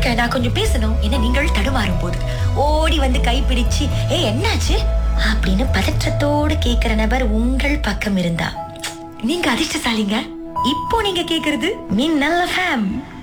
இருங்க நான் கொஞ்சம் பேசணும் என நீங்கள் தடுமாறும் போது ஓடி வந்து கைப்பிடிச்சு என்னாச்சு அப்படின்னு பதற்றத்தோடு கேக்குற நபர் உங்கள் பக்கம் இருந்தா நீங்க அதிர்ஷ்டசாலிங்க. இப்போ நீங்க கேக்குறது மின்னல் FM.